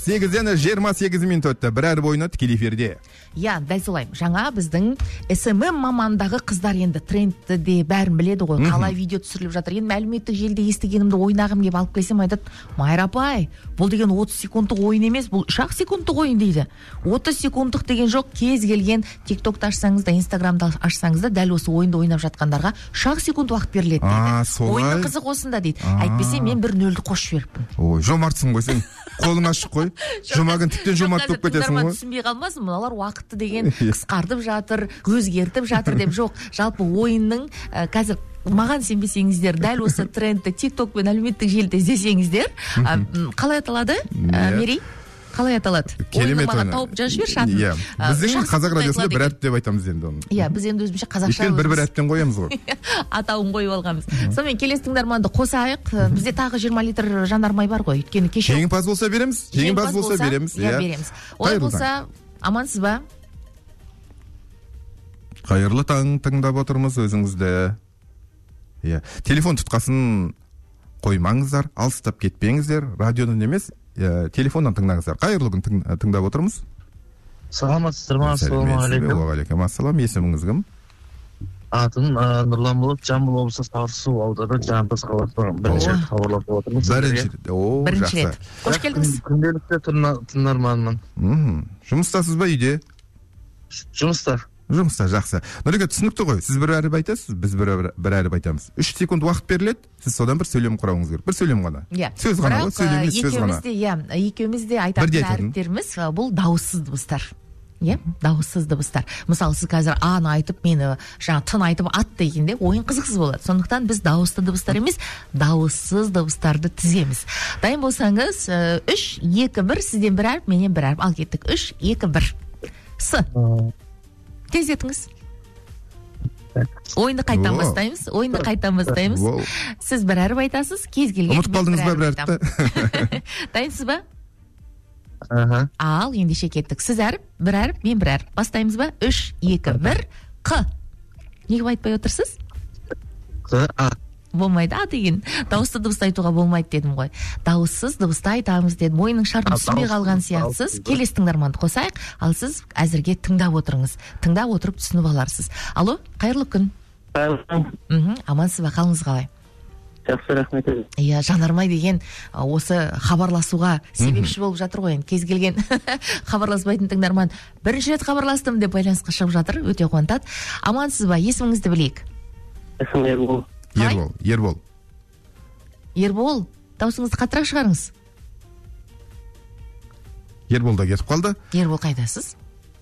8-ден 28 минут өтті. Бір әріп ойны тікелей эфирде. Дәл солай. Жаңа біздің SMM мамандағы қыздар енді трендті де бәрін біледі ғой. Қалай видео түсіріліп жатыр. Енді әлеуметтік желіде естігенімді ойнағым деп алып келсем айтады, Майра апай, бұл деген 30 секундтық ойын емес, бұл 3 секундтық ойын дейді. 30 секундтық деген жоқ, кез келген TikTok'та ашсаңыз да, Instagram'да ашсаңыз да, дәл осы ойынды ойнап жатқандарға 3 секунд уақыт беріледі дейді. Ойынның қызық осында дейді. Әйтпесе мен 1-0-ді қосып жіберіппін. Ой, жомартсың ғой сен. Қолың ашық қой. Жұмағын тіптен жомарт болып кетесің ғой. Түсінбей қалмасын, мыналар уақытты деген қысқартып жатыр, өзгертіп жатыр деп жоқ. Жалпы ойынның қазір маған сенбесеңіздер, дәл осы трендті TikTok пен әлеуметтік желіде іздесеңіздер, қалай аталады, Мерей? Қалай аталады? Керемет ойын. Маған тауып жазып жіберші атын. Біздің қазақ радиосында бір әріп деп айтамыз енді оны. Біз енді өзімше қазақша бір әріптен қоямыз ғой. Атауын қойып алғанбыз. Сонымен келесі тыңдарманды қосайық. Бізде тағы 20 литр жанармай бар ғой. Өйткені кеше жеңімпаз болса береміз. Жеңімпаз болса береміз. Береміз. Олай болса, амансыз ба? Қайырлы таң, тыңдап отырмыз өзіңізді. Телефон тұтқасын қоймаңыздар, алыстап кетпеңіздер. Радионан емес, телефоннан тыңдаңыздар. Қайырлы күн, тыңдап отырмыз. Саламатсыздар ма? Ассалаумағалейкум. Уағалейкум ассалам. Есіміңіз кім? Атым Нұрлан болып, Жамбыл облысы Сарысу ауданы Жамбыл қаласынан бірінші рет хабарласып отырмыз. Бірінші рет. Қош келдіңіз. Күнделікті тыңдарманмын. Жұмыстасыз ба үйде? Жұмыста, жақсы. Нұреке, түсінікті ғой. Сіз бір әріп айтасыз, біз бір әріп айтамыз. 3 секунд уақыт беріледі, сіз содан бір сөйлем құрауыңыз керек. Бір сөйлем ғана. Сөз ғана ғой, сөйлем емес, сөз ғана. Екеуміз де айтатын әріптеріміз бұл дауыссыз дыбыстар. Дауыссыз дыбыстар. Мысалы, сіз қазір аны айтып, мені тын айтып ат дегенде ойын қызықсыз болады. Сондықтан біз дауысты дыбыстар емес, дауыссыз дыбыстарды тіземіз. Дайын болсаңыз, 3, 2, 1, сізден бір әріп, менен бір әріп. Ал кеттік. 3, 2, 1. С. Тездетіңіз. Ойынды қайттан бастаймыз. Сіз бір әріп айтасыз, кез келген. Ұмытып қалдыңыз ба бір әріпті? Дайынсыз ба? Ал, ендеше кеттік. Сіз әріп, бір әріп, мен бір әріп. Бастаймыз ба? 3, 2, 1, Қ. Неге айтпай отырсыз? Қ, А. Болмайды, а деген. Дауысты дыбысты айтуға болмайды дедім ғой. Дауыссыз дыбысты айтамыз дедім. Ойынның шартын түсінбей қалған сияқтысыз. Келесі тыңдарманды қосайық, ал сіз әзірге тыңдап отырыңыз. Тыңдап отырып түсініп аларсыз. Алло, қайырлы күн. Амансыз ба, қалыңыз қалай? Жақсы, рахмет. Жанармай деген осы хабарласуға себепші болып жатыр ғой. Кез келген хабарласпайтын тыңдарман бірінші рет хабарластым деп байланысқа шығып жатыр. Өте қуантады. Амансыз ба, есіміңізді білейік? Есімім Ербол. Ербол, даусыңызды қаттырақ шығарыңыз. Ербол да кетіп қалды. Ербол қайдасыз?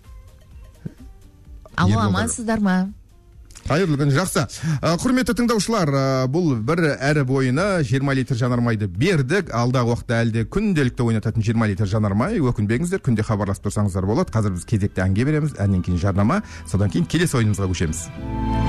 Алло, амансыздар ма? Қайырлы күн, жақсы. Құрметті тыңдаушылар, бұл бір әріп ойыны 20 литр жанармайды бердік. Алдағы уақытта әлде күнделікті ойнататын 20 литр жанармай. Өкінбеңіздер, күнде хабарласып тұрсаңыздар болады. Қазір біз кезекті әнге береміз, әннен кейін жарнама, содан кейін келесі ойынымызға көшеміз.